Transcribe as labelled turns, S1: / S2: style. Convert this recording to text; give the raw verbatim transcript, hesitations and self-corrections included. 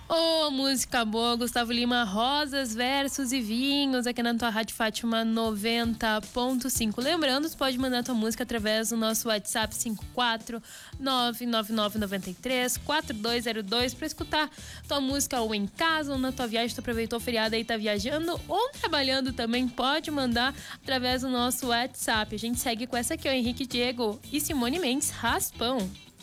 S1: Ô, oh, música boa, Gustavo Lima, Rosas, Versos e Vinhos, aqui na tua Rádio Fátima noventa ponto cinco. Lembrando, você pode mandar tua música através do nosso WhatsApp cinco quatro nove nove nove nove três quatro dois zero dois para escutar tua música ou em casa ou na tua viagem, tu aproveitou o feriado aí, tá viajando ou trabalhando também, pode mandar através do nosso WhatsApp. A gente segue com essa aqui, o Henrique Diego e Simone Mendes, Raspão.